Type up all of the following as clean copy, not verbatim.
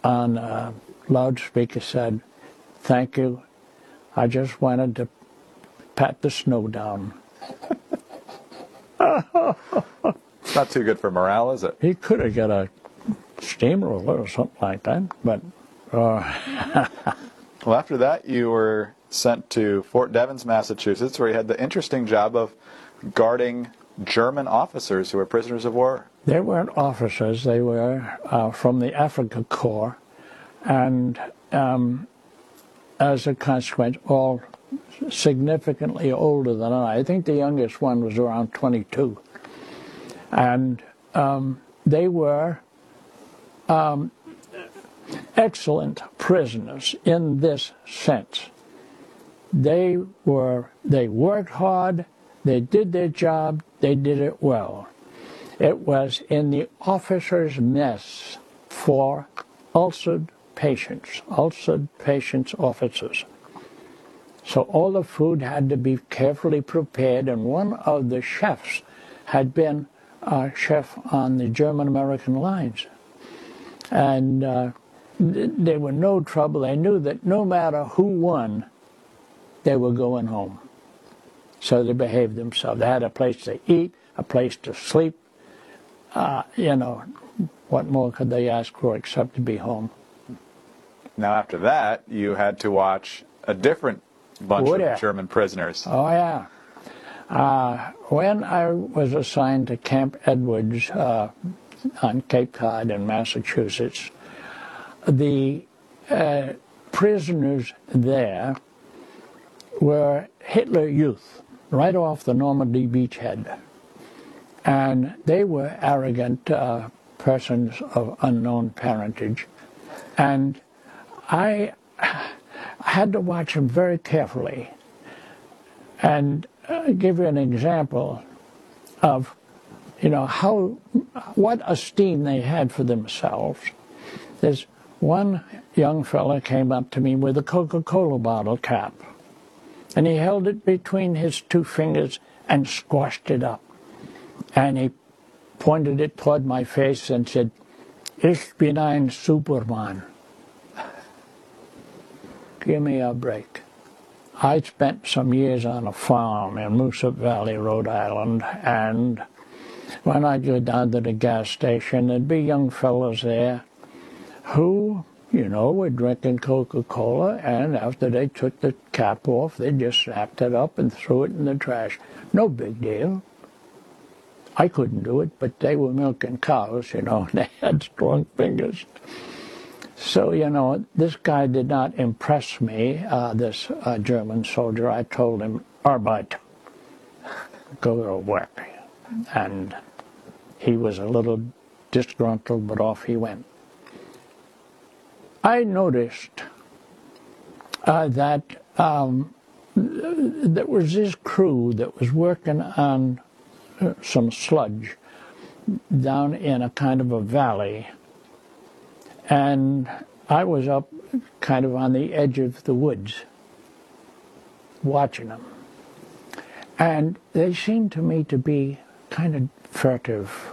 on a loudspeaker said, "Thank you. I just wanted to pat the snow down." Not too good for morale, is it? He could have got a steamroller or something like that, but... Well, after that, you were sent to Fort Devens, Massachusetts, where you had the interesting job of guarding German officers who were prisoners of war. They weren't officers. They were from the Africa Corps, and as a consequence, all significantly older than I. I think the youngest one was around 22. And they were excellent prisoners in this sense. They worked hard, they did their job, they did it well. It was in the officers' mess for ulcered patients officers. So all the food had to be carefully prepared, and one of the chefs had been a chef on the German-American lines. And they were no trouble. They knew that no matter who won, they were going home. So they behaved themselves. They had a place to eat, a place to sleep. You know, what more could they ask for except to be home? Now, after that, you had to watch a different bunch of German prisoners. Oh, yeah. When I was assigned to Camp Edwards on Cape Cod in Massachusetts, the prisoners there were Hitler Youth, right off the Normandy beachhead. And they were arrogant persons of unknown parentage. And I had to watch them very carefully and give you an example of, you know, what esteem they had for themselves. There's one young fella came up to me with a Coca-Cola bottle cap, and he held it between his two fingers and squashed it up. And he pointed it toward my face and said, "Ich bin ein Superman." Give me a break. I spent some years on a farm in Moosup Valley, Rhode Island, and when I'd go down to the gas station, there'd be young fellows there who, you know, were drinking Coca-Cola, and after they took the cap off, they just snapped it up and threw it in the trash. No big deal. I couldn't do it, but they were milking cows, you know, and they had strong fingers. So, you know, this guy did not impress me, this German soldier. I told him, "Arbeit, go to work." And he was a little disgruntled, but off he went. I noticed that there was this crew that was working on some sludge down in a kind of a valley. And I was up kind of on the edge of the woods watching them. And they seemed to me to be kind of furtive,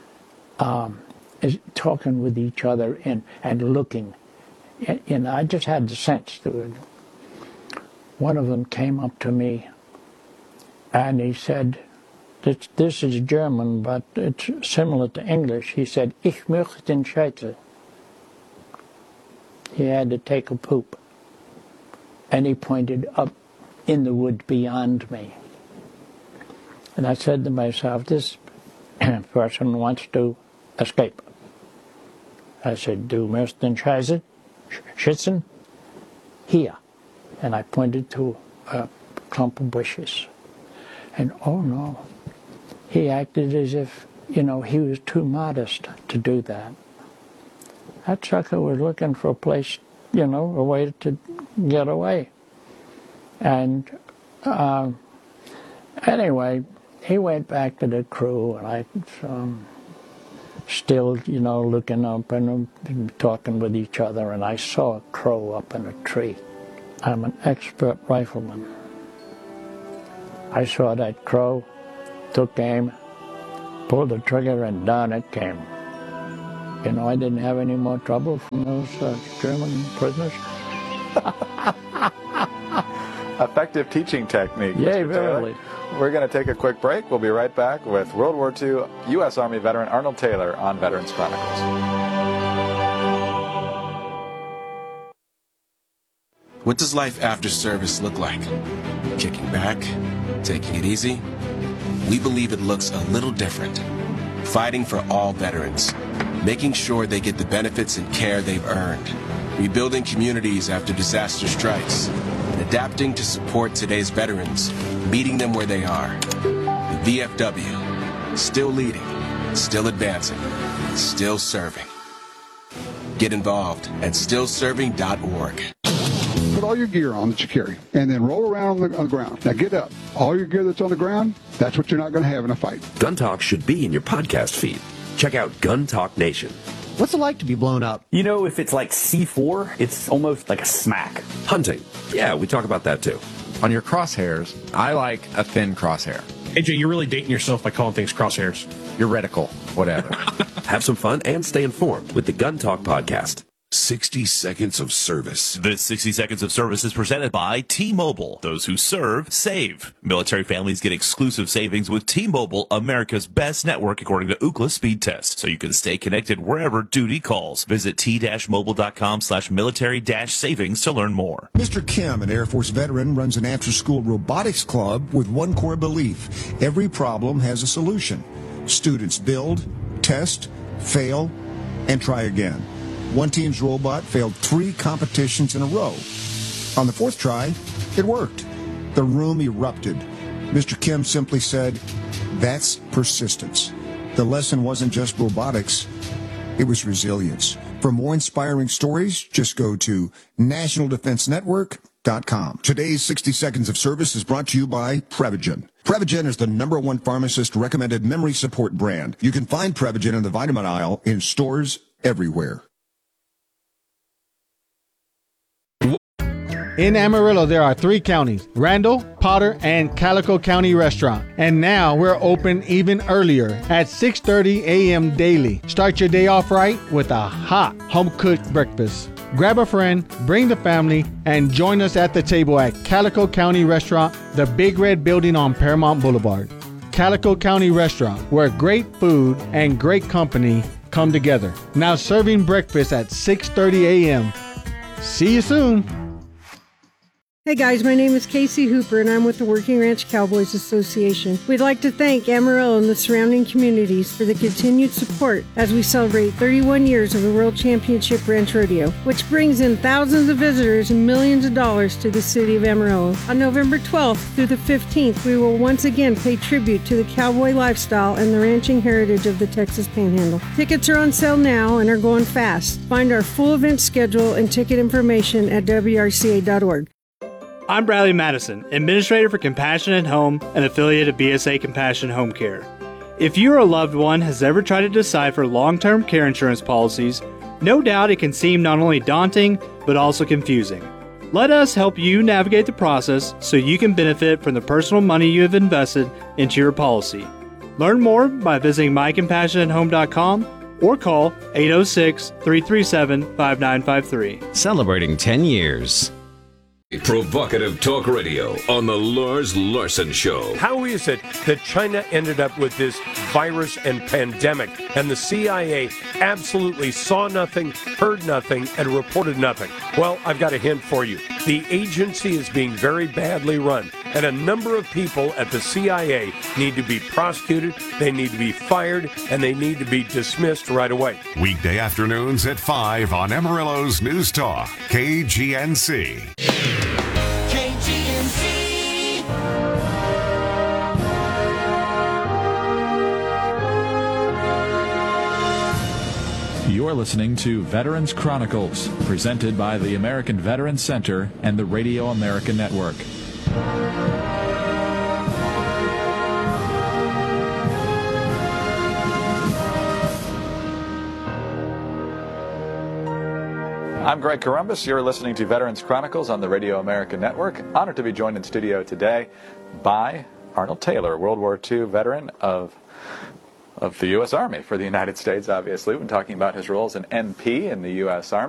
talking with each other and looking. And I just had the sense to it. One of them came up to me and he said, this is German, but it's similar to English. He said, "Ich möchte den Scheiße." He had to take a poop. And he pointed up in the wood beyond me. And I said to myself, this person wants to escape. I said, "Du möchtest den Scheiße schützen? Here." And I pointed to a clump of bushes. And oh no, he acted as if, you know, he was too modest to do that. That sucker was looking for a place, you know, a way to get away. And anyway, he went back to the crew, and I still, you know, looking up and talking with each other, and I saw a crow up in a tree. I'm an expert rifleman. I saw that crow, took aim, pulled the trigger, and down it came. You know, I didn't have any more trouble from those German prisoners. Effective teaching technique. Yay, Mr. Taylor. verily. We're going to take a quick break. We'll be right back with World War II U.S. Army veteran Arnold Taylor on Veterans Chronicles. What does life after service look like? Kicking back? Taking it easy? We believe it looks a little different. Fighting for all veterans. Making sure they get the benefits and care they've earned. Rebuilding communities after disaster strikes. And adapting to support today's veterans. Meeting them where they are. The VFW. Still leading. Still advancing. Still serving. Get involved at stillserving.org. Put all your gear on that you carry, and then roll around on the ground. Now get up. All your gear that's on the ground, that's what you're not going to have in a fight. Gun Talk should be in your podcast feed. Check out Gun Talk Nation. What's it like to be blown up? You know, if it's like C4, it's almost like a smack. Hunting. Yeah, we talk about that too. On your crosshairs, I like a thin crosshair. AJ, you're really dating yourself by calling things crosshairs. Your reticle, whatever. Have some fun and stay informed with the Gun Talk podcast. 60 Seconds of Service. This 60 Seconds of Service is presented by T-Mobile. Those who serve, save. Military families get exclusive savings with T-Mobile, America's best network according to Ookla speed test. So you can stay connected wherever duty calls. Visit t-mobile.com/military-savings to learn more. Mr. Kim, an Air Force veteran, runs an after-school robotics club with one core belief. Every problem has a solution. Students build, test, fail, and try again. One team's robot failed 3 competitions in a row. On the 4th try, it worked. The room erupted. Mr. Kim simply said, "That's persistence." The lesson wasn't just robotics, it was resilience. For more inspiring stories, just go to nationaldefensenetwork.com. Today's 60 Seconds of Service is brought to you by Prevagen. Prevagen is the #1 pharmacist-recommended memory support brand. You can find Prevagen in the vitamin aisle in stores everywhere. In Amarillo, there are 3 counties, Randall, Potter, and Calico County Restaurant. And now we're open even earlier at 6:30 a.m. daily. Start your day off right with a hot, home-cooked breakfast. Grab a friend, bring the family, and join us at the table at Calico County Restaurant, the Big Red Building on Paramount Boulevard. Calico County Restaurant, where great food and great company come together. Now serving breakfast at 6:30 a.m. See you soon. Hey guys, my name is Casey Hooper and I'm with the Working Ranch Cowboys Association. We'd like to thank Amarillo and the surrounding communities for the continued support as we celebrate 31 years of the World Championship Ranch Rodeo, which brings in thousands of visitors and millions of dollars to the city of Amarillo. On November 12th through the 15th, we will once again pay tribute to the cowboy lifestyle and the ranching heritage of the Texas Panhandle. Tickets are on sale now and are going fast. Find our full event schedule and ticket information at WRCA.org. I'm Bradley Madison, Administrator for Compassion at Home, an affiliate of BSA Compassion Home Care. If you or a loved one has ever tried to decipher long-term care insurance policies, no doubt it can seem not only daunting, but also confusing. Let us help you navigate the process so you can benefit from the personal money you have invested into your policy. Learn more by visiting mycompassionathome.com or call 806-337-5953. Celebrating 10 years. Provocative talk radio on the Lars Larson Show. How is it that China ended up with this virus and pandemic, and the CIA absolutely saw nothing, heard nothing, and reported nothing? Well, I've got a hint for you. The agency is being very badly run, and a number of people at the CIA need to be prosecuted, they need to be fired, and they need to be dismissed right away. Weekday afternoons at 5 on Amarillo's News Talk, KGNC. You're listening to Veterans Chronicles, presented by the American Veterans Center and the Radio America Network. I'm Greg Corombos. You're listening to Veterans Chronicles on the Radio America Network. Honored to be joined in studio today by Arnold Taylor, World War II veteran of of the U.S. Army for the United States, obviously, when talking about his role as an MP in the U.S. Army.